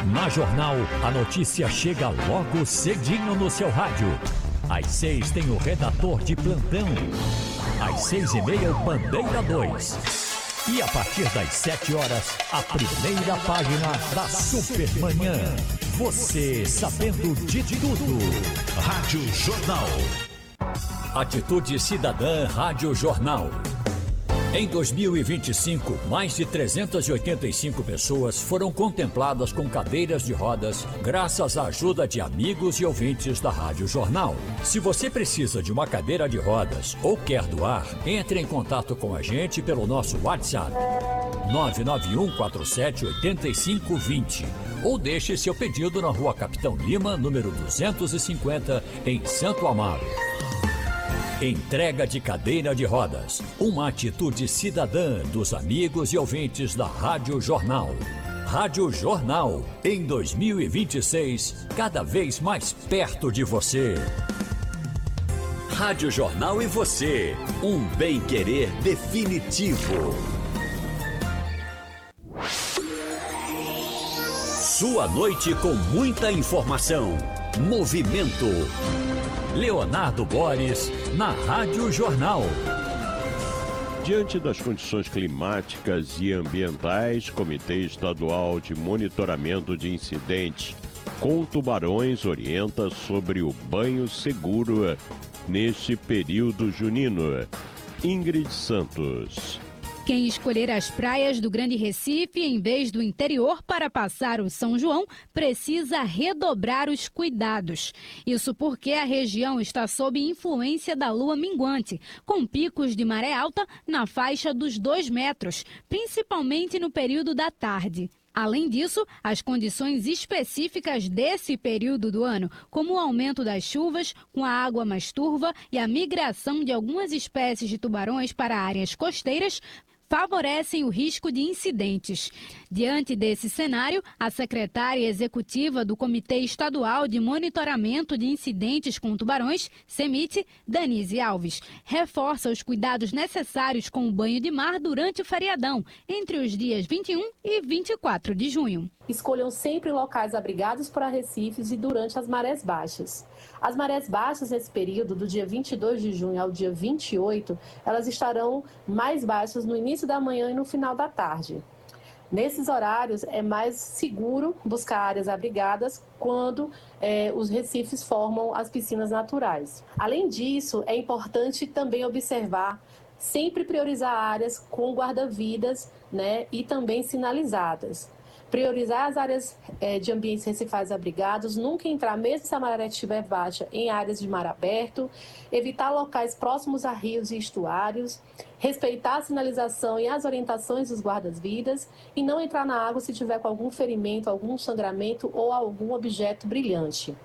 Na Jornal, a notícia chega logo cedinho no seu rádio. Às 6 tem o redator de plantão. Às 6h30, o Bandeira 2. E a partir das 7 horas, a primeira página da Supermanhã. Você sabendo de tudo. Rádio Jornal. Atitude Cidadã Rádio Jornal. Em 2025, mais de 385 pessoas foram contempladas com cadeiras de rodas graças à ajuda de amigos e ouvintes da Rádio Jornal. Se você precisa de uma cadeira de rodas ou quer doar, entre em contato com a gente pelo nosso WhatsApp 991478520 ou deixe seu pedido na Rua Capitão Lima, número 250, em Santo Amaro. Entrega de cadeira de rodas. Uma atitude cidadã dos amigos e ouvintes da Rádio Jornal. Rádio Jornal, em 2026, cada vez mais perto de você. Rádio Jornal e você, um bem-querer definitivo. Sua noite com muita informação. Movimento. Leonardo Boris, na Rádio Jornal. Diante das condições climáticas e ambientais, Comitê Estadual de Monitoramento de Incidentes com Tubarões orienta sobre o banho seguro neste período junino. Ingrid Santos. Quem escolher as praias do Grande Recife em vez do interior para passar o São João precisa redobrar os cuidados. Isso porque a região está sob influência da lua minguante, com picos de maré alta na faixa dos 2 metros, principalmente no período da tarde. Além disso, as condições específicas desse período do ano, como o aumento das chuvas, com a água mais turva e a migração de algumas espécies de tubarões para áreas costeiras, favorecem o risco de incidentes. Diante desse cenário, a secretária executiva do Comitê Estadual de Monitoramento de Incidentes com Tubarões, CEMIT, Danise Alves, reforça os cuidados necessários com o banho de mar durante o feriadão, entre os dias 21 e 24 de junho. Escolham sempre locais abrigados por arrecifes e durante as marés baixas. As marés baixas nesse período, do dia 22 de junho ao dia 28, elas estarão mais baixas no início da manhã e no final da tarde. Nesses horários é mais seguro buscar áreas abrigadas quando os recifes formam as piscinas naturais. Além disso, é importante também observar, sempre priorizar áreas com guarda-vidas, né, e também sinalizadas. Priorizar as áreas de ambientes recifais abrigados, nunca entrar, mesmo se a maré estiver baixa, em áreas de mar aberto, evitar locais próximos a rios e estuários, respeitar a sinalização e as orientações dos guardas-vidas e não entrar na água se tiver com algum ferimento, algum sangramento ou algum objeto brilhante.